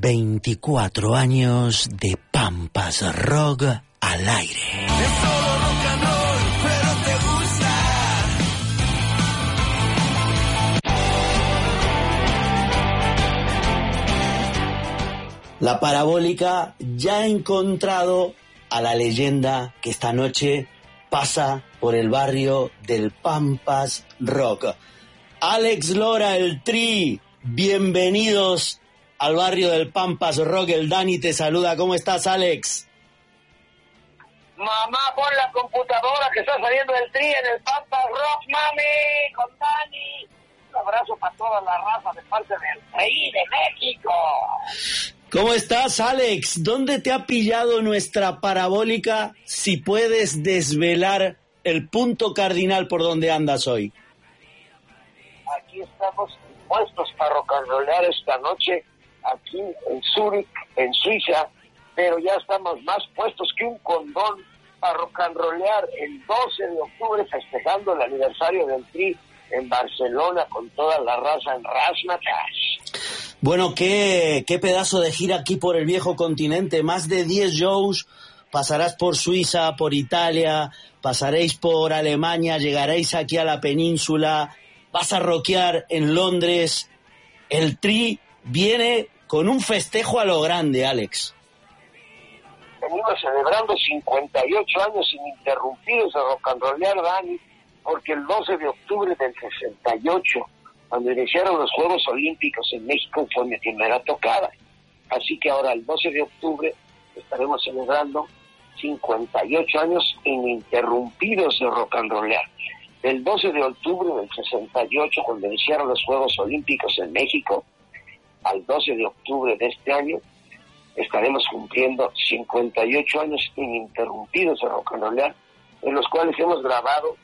24 años de Pampas Rock al aire. Es solo rock and roll, pero te gusta. La Parabólica ya ha encontrado a la leyenda que esta noche pasa por el barrio del Pampas Rock. Alex Lora, el Tri, bienvenidos al barrio del Pampas Rock. El Dani te saluda. ¿Cómo estás, Alex? Mamá, pon la computadora que está saliendo del Tri en el Pampas Rock, mami, con Dani. Un abrazo para toda la raza de parte del Tri de México. ¿Cómo estás, Alex? ¿Dónde te ha pillado nuestra Parabólica? Si puedes desvelar el punto cardinal por donde andas hoy. Aquí estamos puestos para rocanrolear esta noche, aquí en Zúrich, en Suiza, pero ya estamos más puestos que un condón para rocanrolear el 12 de octubre, festejando el aniversario del Tri en Barcelona con toda la raza en Razzmatazz. Bueno, qué pedazo de gira aquí por el viejo continente, más de 10 shows, pasarás por Suiza, por Italia, pasaréis por Alemania, llegaréis aquí a la península, vas a rockear en Londres. El Tri viene con un festejo a lo grande, Alex. Venimos celebrando 58 años ininterrumpidos de rocanrolear, Dani, porque el 12 de octubre del 68, cuando iniciaron los Juegos Olímpicos en México, fue mi primera tocada. Así que ahora, el 12 de octubre, estaremos celebrando 58 años ininterrumpidos de rocanrolear. Del 12 de octubre del 68, cuando iniciaron los Juegos Olímpicos en México, al 12 de octubre de este año, estaremos cumpliendo 58 años ininterrumpidos de rocanrolear, en los cuales hemos grabado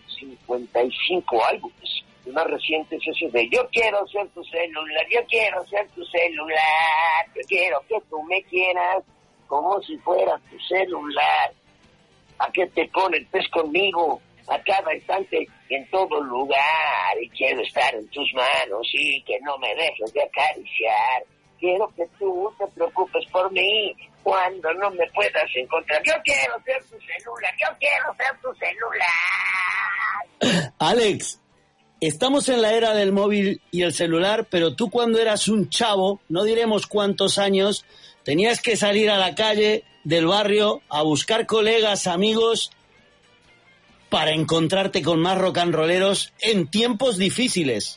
55 álbumes. El más reciente es ese de Yo quiero ser tu celular, yo quiero ser tu celular, yo quiero que tú me quieras como si fuera tu celular. ¿A qué te conectes conmigo? A cada instante, en todo lugar, y quiero estar en tus manos y que no me dejes de acariciar. Quiero que tú te preocupes por mí cuando no me puedas encontrar. Yo quiero ser tu celular, yo quiero ser tu celular. Alex, estamos en la era del móvil y el celular, pero tú cuando eras un chavo, no diremos cuántos años, tenías que salir a la calle del barrio a buscar colegas, amigos, para encontrarte con más rocanroleros en tiempos difíciles.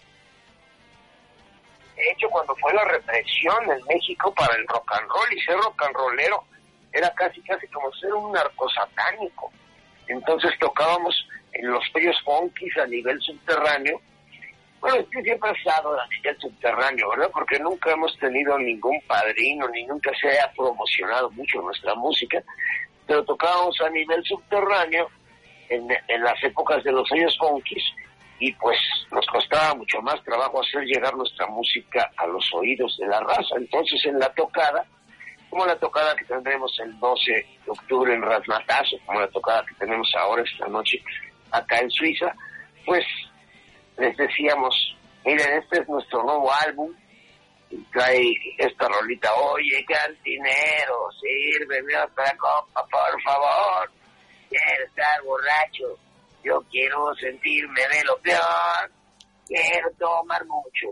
De hecho, cuando fue la represión en México para el rock and roll, y ser rock and rollero era casi como ser un narcosatánico. Entonces tocábamos en los sellos funkis a nivel subterráneo. Bueno, es que siempre ha estado a nivel subterráneo, ¿verdad? Porque nunca hemos tenido ningún padrino, ni nunca se ha promocionado mucho nuestra música, pero tocábamos a nivel subterráneo en las épocas de los sellos funkis, y pues nos costaba mucho más trabajo hacer llegar nuestra música a los oídos de la raza. Entonces en la tocada, como la tocada que tendremos el 12 de octubre en Razzmatazz, como la tocada que tenemos ahora esta noche acá en Suiza, pues les decíamos, miren, este es nuestro nuevo álbum, y trae esta rolita, oye cantinero, sírveme otra copa por favor, quiero estar borracho, yo quiero sentirme de lo peor, quiero tomar mucho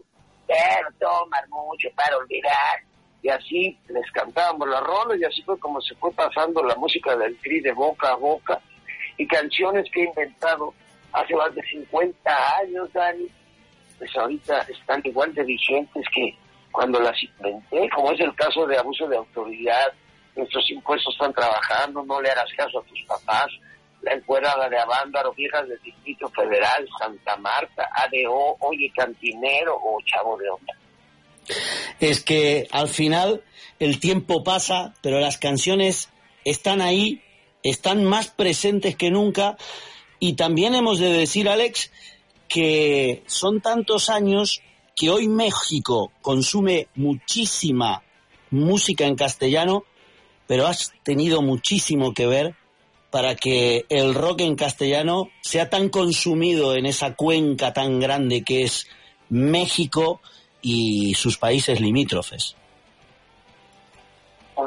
para olvidar. Y así les cantábamos la rola, y así fue como se fue pasando la música del Tri de boca a boca, y canciones que he inventado hace más de 50 años, Dani, pues ahorita están igual de vigentes que cuando las inventé, como es el caso de Abuso de Autoridad, Nuestros Impuestos Están Trabajando, No Le Harás Caso a Tus Papás, La Encuerada de Avándaro, Viejas del Distrito Federal, Santa Marta, ADO, Oye Cantinero o Chavo de Onda. Es que al final el tiempo pasa, pero las canciones están ahí, están más presentes que nunca, y también hemos de decir, Alex, que son tantos años que hoy México consume muchísima música en castellano, pero has tenido muchísimo que ver para que el rock en castellano sea tan consumido en esa cuenca tan grande que es México y sus países limítrofes.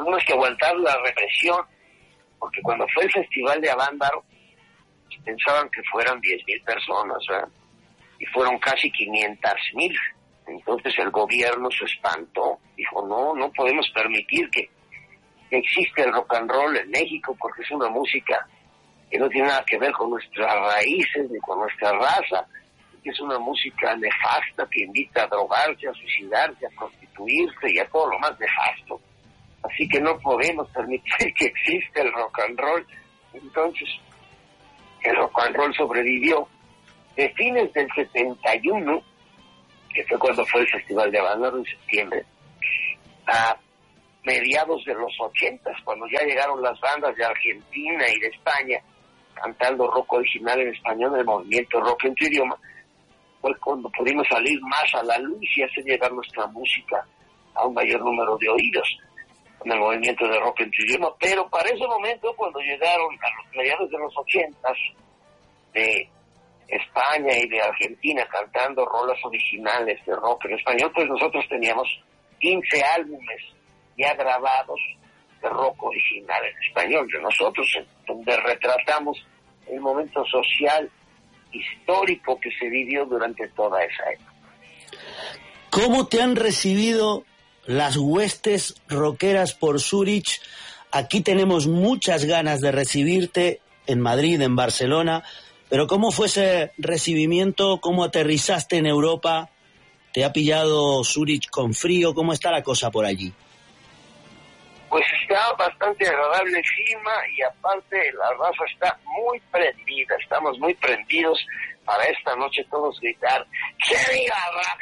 tuvimos que aguantar la represión, porque cuando fue el Festival de Avándaro, pensaban que fueran 10,000 personas, ¿verdad? Y fueron casi 500,000. Entonces el gobierno se espantó, dijo, no podemos permitir que existe el rock and roll en México, porque es una música que no tiene nada que ver con nuestras raíces ni con nuestra raza, que es una música nefasta que invita a drogarse, a suicidarse, a prostituirse y a todo lo más nefasto. Así que no podemos permitir que exista el rock and roll. Entonces el rock and roll sobrevivió de fines del 71, que fue cuando fue el Festival de Avándaro en septiembre, a mediados de los 80, cuando ya llegaron las bandas de Argentina y de España cantando rock original en español, el movimiento rock en tu idioma, fue cuando pudimos salir más a la luz y hacer llegar nuestra música a un mayor número de oídos con el movimiento de rock en tu idioma. Pero para ese momento, cuando llegaron a los mediados de los 80 de España y de Argentina cantando rolas originales de rock en español, pues nosotros teníamos 15 álbumes ya grabados de rock original en español de nosotros, donde retratamos el momento social histórico que se vivió durante toda esa época. ¿Cómo te han recibido las huestes rockeras por Zúrich? Aquí tenemos muchas ganas de recibirte en Madrid, en Barcelona, pero ¿cómo fue ese recibimiento? ¿Cómo aterrizaste en Europa? ¿Te ha pillado Zúrich con frío? ¿Cómo está la cosa por allí? Pues está bastante agradable el clima y aparte la raza está muy prendida, estamos muy prendidos para esta noche todos gritar ¡Que viva rock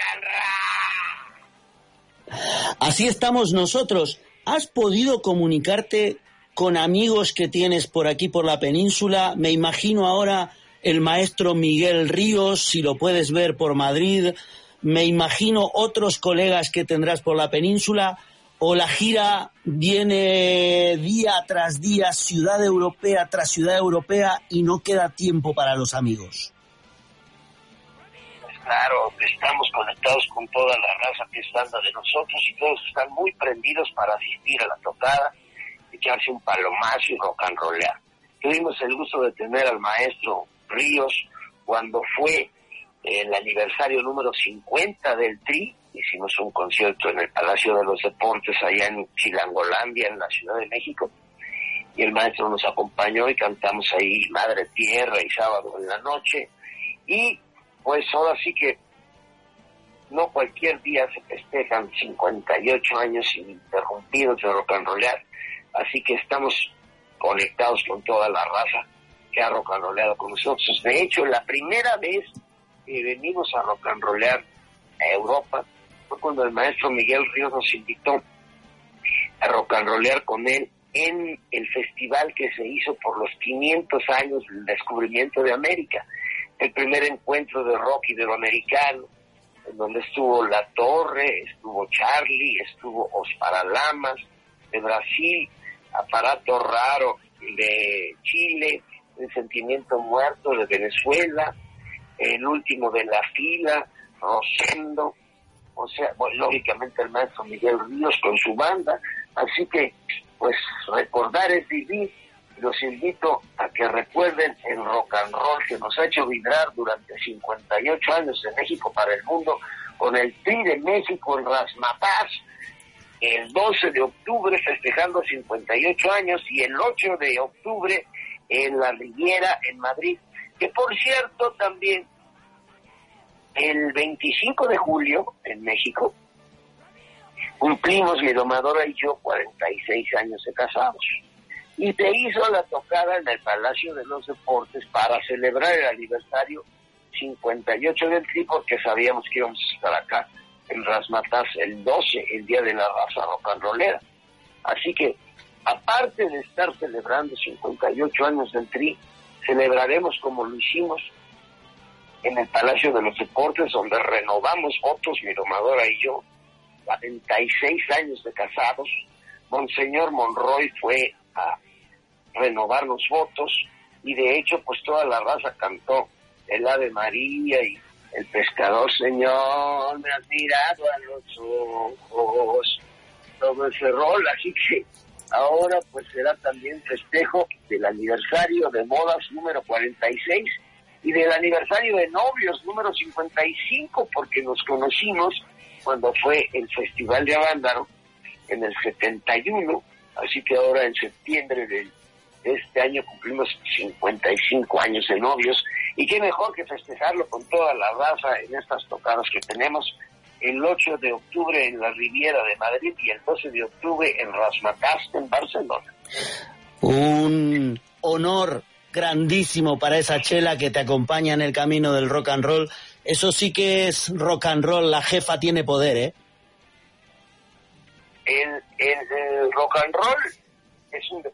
and roll! Así estamos nosotros. ¿Has podido comunicarte con amigos que tienes por aquí, por la península? Me imagino ahora el maestro Miguel Ríos, si lo puedes ver por Madrid. Me imagino otros colegas que tendrás por la península. ¿O la gira viene día tras día, ciudad europea tras ciudad europea y no queda tiempo para los amigos? Pues claro, estamos conectados con toda la raza que es banda de nosotros y todos están muy prendidos para asistir a la tocada, echarse un palomazo y rock and rollear. Tuvimos el gusto de tener al maestro Ríos cuando fue el aniversario número 50 del Tri. Hicimos un concierto en el Palacio de los Deportes, allá en Chilangolandia, en la Ciudad de México, y el maestro nos acompañó y cantamos ahí Madre Tierra y Sábado en la Noche, y pues ahora sí que no cualquier día se festejan 58 años ininterrumpidos de rock and rollear, así que estamos conectados con toda la raza que ha rock and rolleado con nosotros. De hecho, la primera vez que venimos a rock and rollear a Europa fue cuando el maestro Miguel Ríos nos invitó a rock and rollear con él en el festival que se hizo por los 500 años del descubrimiento de América, el primer encuentro de rock iberoamericano, en donde estuvo La Torre, estuvo Charlie, estuvo Os Paralamas de Brasil, Aparato Raro de Chile, El Sentimiento Muerto de Venezuela, El Último de la Fila, Rosendo, o sea, bueno, lógicamente el maestro Miguel Ríos con su banda, así que, pues, recordar es vivir. Los invito a que recuerden el rock and roll que nos ha hecho vibrar durante 58 años de México para el mundo, con el Tri de México en Razmataz, el 12 de octubre festejando 58 años, y el 8 de octubre en la Riviera, en Madrid, que por cierto también el 25 de julio, en México, cumplimos mi domadora y yo 46 años de casados. Y se hizo la tocada en el Palacio de los Deportes para celebrar el aniversario 58 del Tri, porque sabíamos que íbamos a estar acá en Razmataz el 12, el Día de la Raza Rock and Rollera. Así que, aparte de estar celebrando 58 años del Tri, celebraremos como lo hicimos en el Palacio de los Deportes, donde renovamos votos, mi domadora y yo, 46 años de casados. Monseñor Monroy fue a renovar los votos, y de hecho pues toda la raza cantó el Ave María y el pescador, Señor, me has mirado a los ojos, todo ese rol. Así que ahora pues será también festejo del aniversario de bodas número 46 y del aniversario de novios número 55, porque nos conocimos cuando fue el Festival de Avándaro en el 71, así que ahora en septiembre de este año cumplimos 55 años de novios, y qué mejor que festejarlo con toda la raza en estas tocadas que tenemos el 8 de octubre en la Riviera de Madrid y el 12 de octubre en Razzmatazz en Barcelona. Un honor grandísimo para esa chela que te acompaña en el camino del rock and roll. Eso sí que es rock and roll, la jefa tiene poder, ¿eh? El rock and roll es un deporte